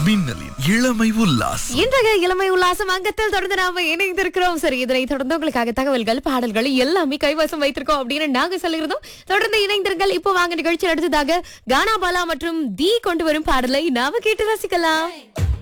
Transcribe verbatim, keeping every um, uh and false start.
மின்னலின் இளமை உல்லாசம். இன்றைய இளமை உல்லாசம் அங்கத்தில் தொடர்ந்து நாம இணைந்திருக்கிறோம். சரி, இதனை தொடர்ந்து உங்களுக்காக தகவல்கள் பாடல்கள் எல்லாமே கைவசம் வைத்திருக்கோம் அப்படின்னு நாங்க சொல்லியிருந்தோம். தொடர்ந்து இணைந்திருங்கள். இப்போ வாங்க நிகழ்ச்சி அடுத்ததாக கானா பாலா மற்றும் தி கொண்டு வரும் பாடலை நாம கேட்டு ரசிக்கலாம்.